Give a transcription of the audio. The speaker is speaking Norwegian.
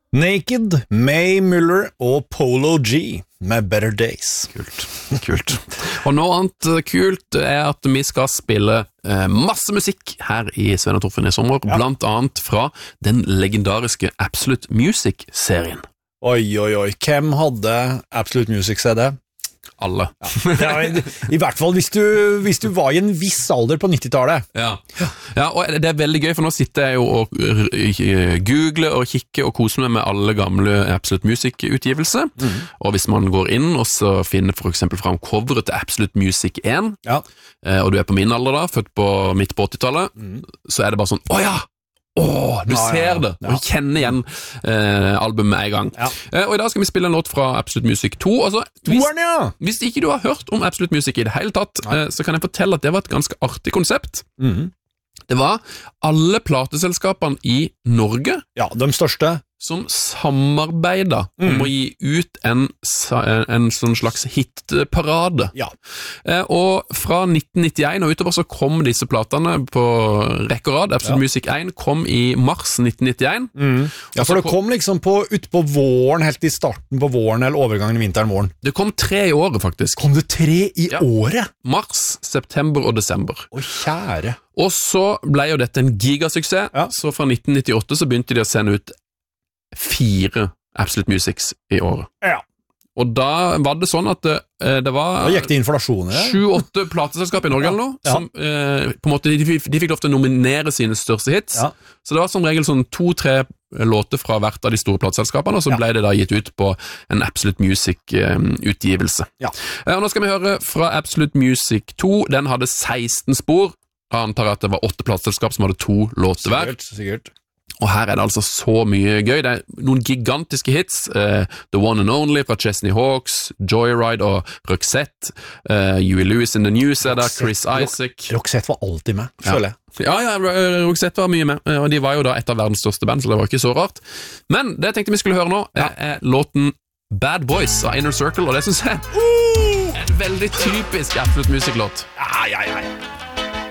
Naked, May Muller og Polo G med Better Days. Kult. Og noe annet kult at vi skal spille masse musikk her i Sven og Torfinn i sommer, blant annet fra den legendariske Absolute Music-serien. Oi. Hvem hadde Absolute Music CD? Alle. Ja, i hvert fall hvis du var i en viss alder på 90-tallet. Ja, og det veldig gøy, for nå sitter jeg jo og googler og kikker og koser meg med alle gamle Absolute Music-utgivelser. Og hvis man går inn og så finner for eksempel fram coveret til Absolute Music 1, og du er på min alder da, født midt på 80-tallet, så er det bare sånn, du ser det, og kjenner igjen albumet med en gang. Og i dag skal vi spille en låt fra Absolute Music 2. Altså, hvis ikke du har hørt om Absolute Music i det hele tatt, så kan jeg fortelle at det var et ganske artig konsept. Det var alle plateselskapene i Norge, de største, som samarbeidet om å gi ut en sånn slags hitparade. Og fra 1991 og utover så kom disse platene på rekke og rad. Absolute Music 1 kom i mars 1991. Ja, for det kom liksom ut på våren, helt i starten på våren, eller overgangen i vinteren-våren. Det kom 3 i året, faktisk. Kom det 3 i året? Mars, september og desember. Å, kjære. Og så ble jo dette en gigasuksess, så fra 1998 så begynte de å sende ut 4 Absolute Musics i året. Og da var det sånn at det var... Da gikk det inflasjon, 7-8 plateselskap i Norge eller noe, som på en måte, de fikk lov til å nominere sine største hits. Så det var som regel sånn 2-3 låter fra hvert av de store plateselskapene, og så ble det da gitt ut på en Absolute Music-utgivelse. Og nå skal vi høre fra Absolute Music 2. Den hadde 16 spor. Jeg antar at det var 8 plateselskap som hadde 2 låter hver. Sikkert. Og her er det altså så mye gøy. Det er noen gigantiske hits. The One and Only fra Chesney Hawks, Joyride og Roxette. Huey Lewis in the News er der, Chris Isaac. Roxette var alltid med, føler jeg. Ja, Roxette var mye med, og de var jo da et av verdens største band, så det var ikke så rart. Men det jeg tenkte vi skulle høre nå, er låten Bad Boys av Inner Circle, og det synes jeg er en veldig typisk Absolute Music-låt. Ja.